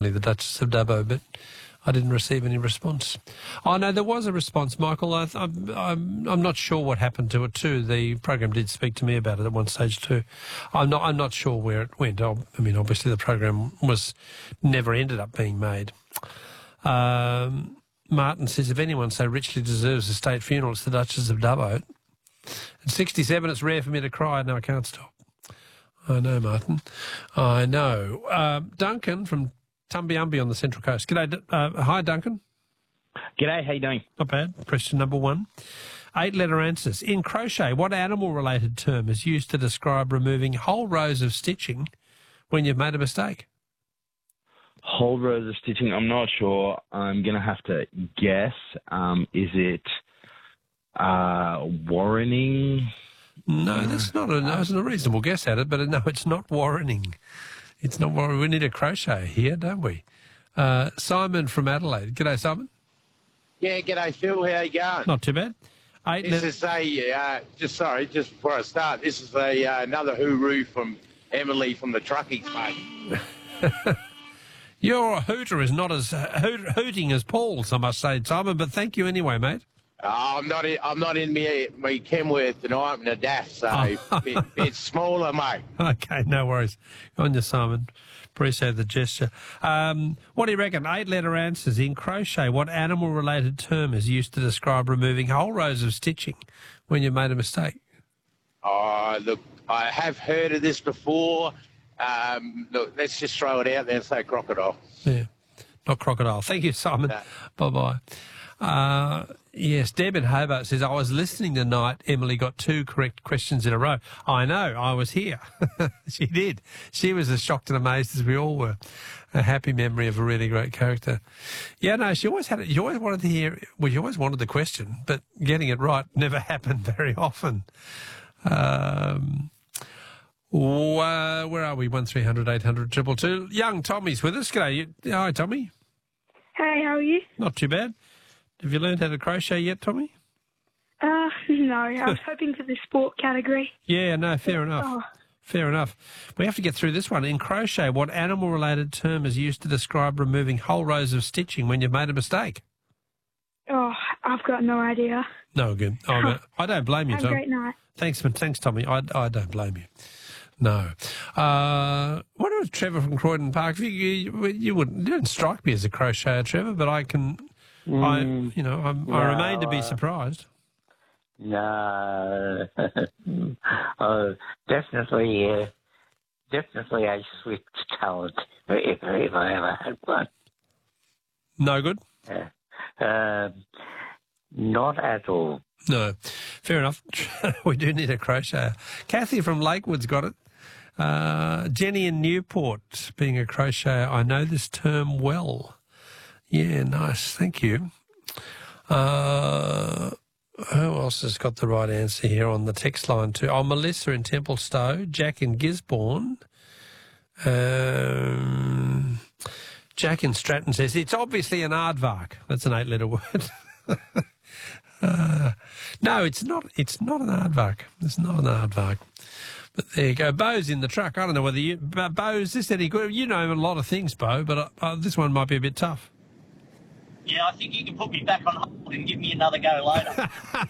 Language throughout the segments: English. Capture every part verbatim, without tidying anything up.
the Duchess of Dubbo, but I didn't receive any response. Oh, no, there was a response, Michael. I, I'm, I'm, I'm not sure what happened to it too. The program did speak to me about it at one stage too. I'm not, I'm not sure where it went. I mean, obviously the program was never ended up being made. Um, Martin says, if anyone so richly deserves a state funeral, it's the Duchess of Dubbo. At sixty-seven, it's rare for me to cry. No, I can't stop. I know, Martin. I know. Uh, Duncan from Tumbiumbi on the Central Coast. G'day. Uh, hi, Duncan. G'day, how you doing? Not bad. Question number one. Eight-letter answers. In crochet, what animal-related term is used to describe removing whole rows of stitching when you've made a mistake? Whole rows of stitching, I'm not sure. I'm going to have to guess. Um, is it uh, warrening? No, that's not a, no, it's a reasonable guess at it, but no, it's not warrening. It's not warrening. We need a crochet here, don't we? Uh, Simon from Adelaide. G'day, Simon. Yeah, g'day, Phil. How you going? Not too bad. Eight this is a, uh, just sorry, just before I start, this is a uh, another hooroo from Emily from the truckies, mate. Your hooter is not as uh, hoot, hooting as Paul's, I must say, Simon, but thank you anyway, mate. Oh, I'm not in, I'm not in me, me Kenworth tonight, I'm in a D A F, so oh. bit, bit smaller, mate. Okay, no worries. On you, Simon. Appreciate the gesture. Um, what do you reckon? Eight-letter answers. In crochet, what animal-related term is used to describe removing whole rows of stitching when you made a mistake? Oh, look, I have heard of this before. Um, look, let's just throw it out there and say crocodile. Yeah, not crocodile. Thank you, Simon. No. Bye-bye. Uh, yes, Deb in Hobart says, I was listening tonight. Emily got two correct questions in a row. I know, I was here. She did. She was as shocked and amazed as we all were. A happy memory of a really great character. Yeah, no, she always had it. You always wanted to hear, well, you always wanted the question, but getting it right never happened very often. Um, uh, where are we? one three hundred eight hundred two two two. Young Tommy's with us. G'day. You, hi, Tommy. Hey, how are you? Not too bad. Have you learned how to crochet yet, Tommy? Uh, no. I was hoping for the sport category. Yeah, no, fair enough. Oh. Fair enough. We have to get through this one. In crochet, what animal-related term is used to describe removing whole rows of stitching when you've made a mistake? Oh, I've got no idea. No, good. Oh, no, I don't blame you, Have Tom. a great night. Thanks, thanks, Tommy. I, I don't blame you. No. Uh, what about Trevor from Croydon Park? You, you, you, wouldn't, you don't strike me as a crocheter, Trevor, but I can... Mm, I, you know, I'm, no, I remain to be uh, surprised. No, oh, definitely, uh, definitely a swift talent if, if I ever had one. No good? Uh, uh, not at all. No, fair enough. We do need a crocheter. Kathy from Lakewood's got it. Uh, Jenny in Newport, being a crocheter, I know this term well. Yeah, nice. Thank you. Uh, who else has got the right answer here on the text line too? Oh, Melissa in Templestowe, Jack in Gisborne. Um, Jack in Stratton says, it's obviously an aardvark. That's an eight-letter word. uh, no, it's not. It's not an aardvark. It's not an aardvark. But there you go. Bo's in the truck. I don't know whether you... Bo, is this any good? You know a lot of things, Bo, but uh, uh, this one might be a bit tough. Yeah, I think you can put me back on hold and give me another go later.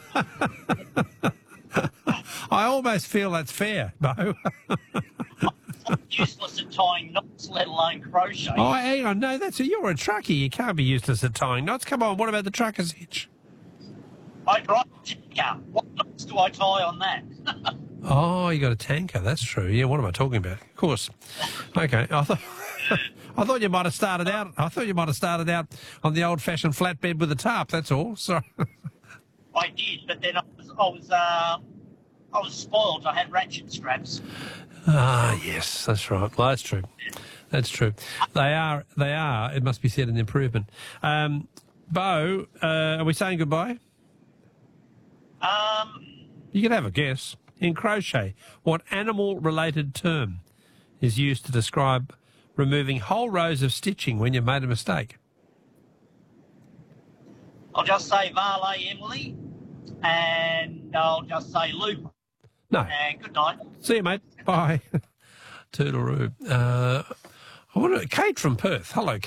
I almost feel that's fair, Bo. I'm useless at tying knots, let alone crochet. Oh, hang on. No, that's a, you're a truckie. You can't be useless at tying knots. Come on, what about the trucker's hitch? I drive a tanker. What knots do I tie on that? Oh, you got a tanker. That's true. Yeah, what am I talking about? Of course. Okay. I thought... I thought you might have started out. I thought you might have started out on the old-fashioned flatbed with a tarp. That's all. Sorry. I did, but then I was, I was, uh, I was spoiled. I had ratchet straps. Ah, yes, that's right. Well, that's true. That's true. They are. They are. It must be said, an improvement. Um, Bo, uh, are we saying goodbye? Um, you can have a guess. In crochet, what animal-related term is used to describe removing whole rows of stitching when you've made a mistake? I'll just say valet, Emily, and I'll just say loop. No. And good night. See you, mate. Bye. Toodaloo. Uh, I wonder, Kate from Perth. Hello, Kate.